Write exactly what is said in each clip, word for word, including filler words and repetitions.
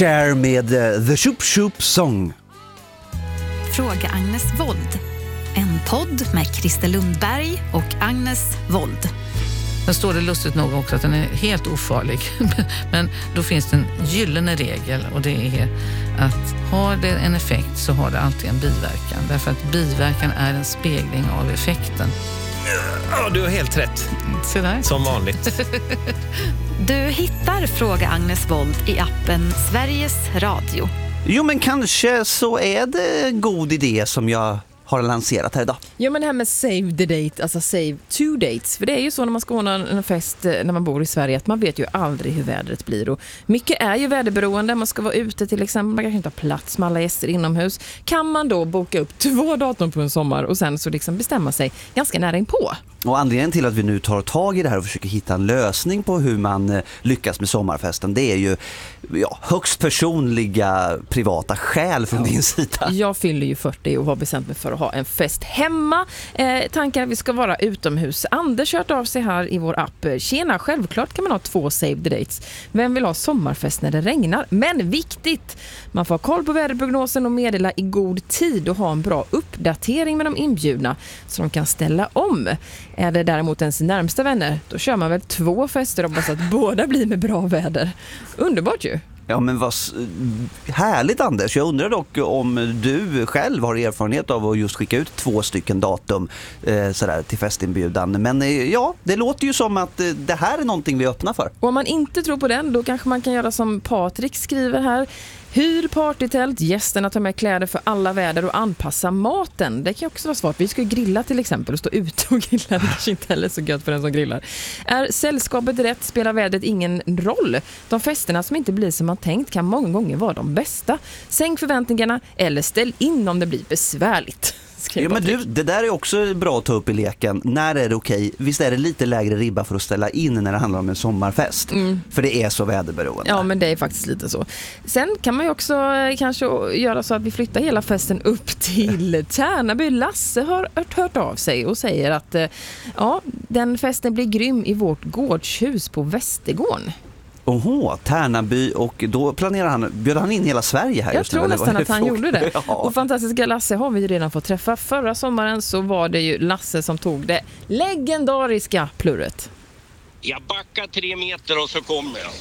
Cher med uh, The Shoop Shoop Song. Fråga Agnes Wold. En podd med Christer Lundberg och Agnes Wold. Sen står det lustigt nog också att den är helt ofarlig. Men då finns det en gyllene regel, och det är att har det en effekt så har det alltid en biverkan. Därför att biverkan är en spegling av effekten. Ja, du har helt rätt. Se där. Som vanligt. Du hittar Fråga Agnes Wold i appen Sveriges Radio. Jo, men kanske så är det en god idé som jag har lanserat här idag. Ja, men det här med save the date, alltså save two dates. För det är ju så när man ska ordna en fest när man bor i Sverige att man vet ju aldrig hur vädret blir. Och mycket är ju väderberoende. Man ska vara ute till exempel, man kanske inte har plats med alla gäster inomhus. Kan man då boka upp två datum på en sommar och sen så liksom bestämma sig ganska nära inpå? Och anledningen till att vi nu tar tag i det här och försöker hitta en lösning på hur man lyckas med sommarfesten, det är ju ja, högst personliga privata skäl från ja. din sida. Jag fyller ju fyrtio och har bestämt mig för att ha en fest hemma. Eh, tankar att vi ska vara utomhus. Anders har hört av sig här i vår app. Tjena, självklart kan man ha två save the dates. Vem vill ha sommarfest när det regnar? Men viktigt! Man får ha koll på väderprognosen och meddela i god tid och ha en bra uppdatering med de inbjudna så de kan ställa om. Är det däremot ens närmsta vänner, då kör man väl två fester och hoppas att båda blir med bra väder. Underbart ju! Ja, men vad härligt, Anders. Jag undrar dock om du själv har erfarenhet av att just skicka ut två stycken datum eh, sådär, till festinbjudan. Men eh, ja, det låter ju som att eh, det här är någonting vi öppnar för. Och om man inte tror på den, då kanske man kan göra som Patrik skriver här. Hyr partytält, gästerna tar med kläder för alla väder och anpassa maten. Det kan också vara svårt. Vi ska grilla till exempel och stå ute och grilla. Det kanske inte heller är så gött för den som grillar. Är sällskapet rätt, spelar vädret ingen roll. De festerna som inte blir som man tänkt kan många gånger vara de bästa. Sänk förväntningarna eller ställ in om det blir besvärligt. Ja, men du, det där är också bra att ta upp i leken. När är det okej? Visst är det lite lägre ribba för att ställa in när det handlar om en sommarfest? Mm. För det är så väderberoende. Ja, men det är faktiskt lite så. Sen kan man ju också kanske göra så att vi flyttar hela festen upp till Tärnaby. Lasse har hört av sig och säger att ja, den festen blir grym i vårt gårdshus på Västergården. Oho, Tärnaby, och då planerar han, bjöd han in hela Sverige här jag just nu? Jag tror nästan att han folk? gjorde det. Ja. Och fantastiska Lasse har vi ju redan fått träffa. Förra sommaren så var det ju Lasse som tog det legendariska plurret. Jag backar tre meter och så kommer jag.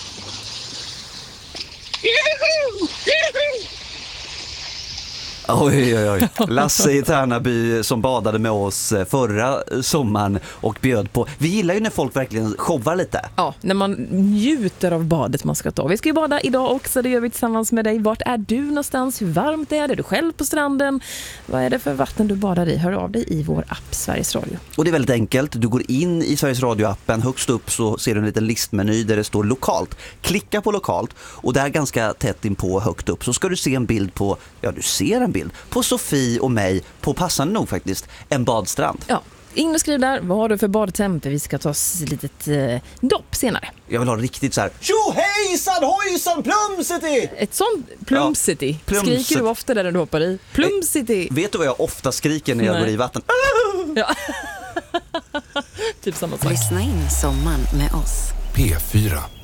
Oj, oj, oj. Lasse i Tärnaby som badade med oss förra sommaren och bjöd på. Vi gillar ju när folk verkligen showar lite. Ja, när man njuter av badet man ska ta. Vi ska ju bada idag också, det gör vi tillsammans med dig. Vart är du någonstans? Hur varmt är det? Är du själv på stranden? Vad är det för vatten du badar i? Hör av dig i vår app Sveriges Radio. Och det är väldigt enkelt. Du går in i Sveriges Radio-appen. Högst upp så ser du en liten listmeny där det står lokalt. Klicka på lokalt och där ganska tätt in på högt upp så ska du se en bild på, ja du ser en bild på Sofie och mig på passande nog faktiskt en badstrand. Ja, in och skriv där. Vad har du för badtemp? Vi ska ta oss ett litet eh, dopp senare. Jag vill ha riktigt så här. Tjo hejsan hojsan Plum City! Ett sånt Plum City. Ja, Plum skriker City. Du ofta där när du hoppar i? Plum City. Eh, vet du vad jag ofta skriker när jag Nej. går i vatten? Ja. Typ samma sak. Lyssna in sommaren med oss. P fyra.